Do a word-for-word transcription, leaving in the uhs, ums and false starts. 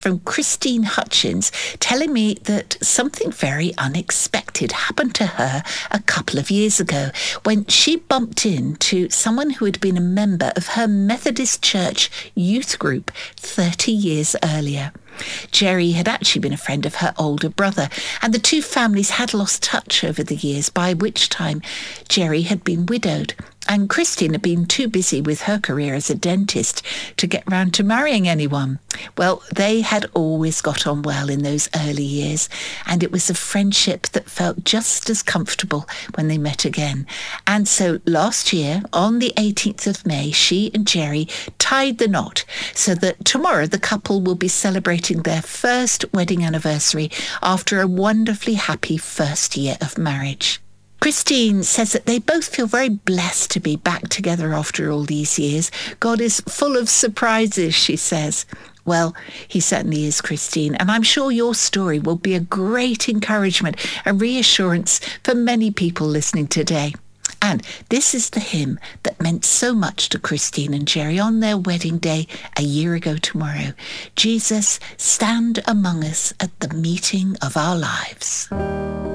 from Christine Hutchins telling me that something very unexpected happened to her a couple of years ago when she bumped into someone who had been a member of her Methodist Church youth group thirty years earlier. Jerry had actually been a friend of her older brother, and the two families had lost touch over the years, by which time Jerry had been widowed, and Christine had been too busy with her career as a dentist to get round to marrying anyone. Well, they had always got on well in those early years, and it was a friendship that felt just as comfortable when they met again. And so last year, on the eighteenth of May, she and Jerry tied the knot so that tomorrow the couple will be celebrating their first wedding anniversary after a wonderfully happy first year of marriage. Christine says that they both feel very blessed to be back together after all these years. God is full of surprises, she says. Well, he certainly is, Christine, and I'm sure your story will be a great encouragement and reassurance for many people listening today. And this is the hymn that meant so much to Christine and Jerry on their wedding day a year ago tomorrow. Jesus, stand among us at the meeting of our lives.